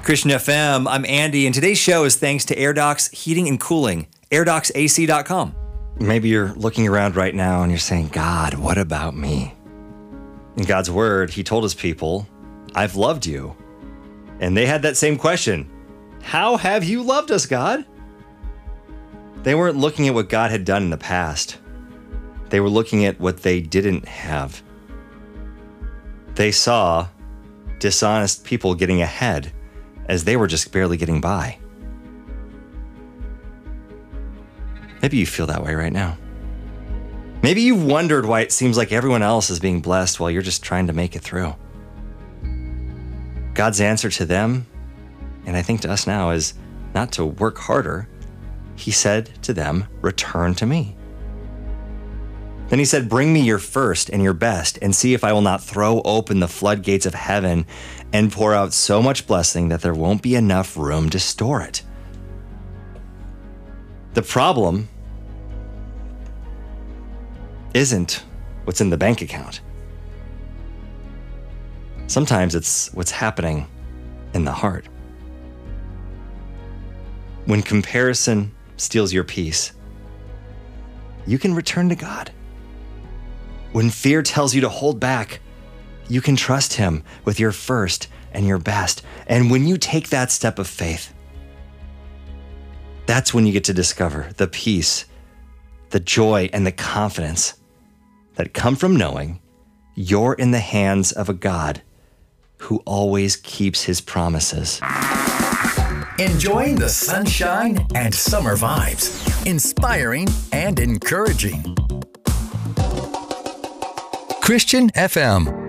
Christian FM, I'm Andy, and today's show is thanks to AirDocs Heating and Cooling, AirDocsAC.com. Maybe you're looking around right now and you're saying, God, what about me? In God's word, he told his people, I've loved you. And they had that same question. How have you loved us, God? They weren't looking at what God had done in the past. They were looking at what they didn't have. They saw dishonest people getting ahead as they were just barely getting by. Maybe you feel that way right now. Maybe you've wondered why it seems like everyone else is being blessed while you're just trying to make it through. God's answer to them, and I think to us now, is not to work harder. He said to them, return to me. Then he said, bring me your first and your best and see if I will not throw open the floodgates of heaven and pour out so much blessing that there won't be enough room to store it. The problem isn't what's in the bank account. Sometimes it's what's happening in the heart. When comparison steals your peace, you can return to God. When fear tells you to hold back, you can trust him with your first and your best. And when you take that step of faith, that's when you get to discover the peace, the joy, and the confidence that come from knowing you're in the hands of a God who always keeps his promises. Enjoying the sunshine and summer vibes. Inspiring and encouraging. Christian FM.